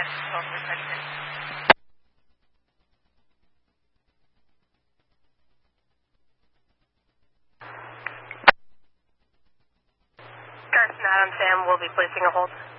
hold requested. Carson Adam Sam will be placing a hold.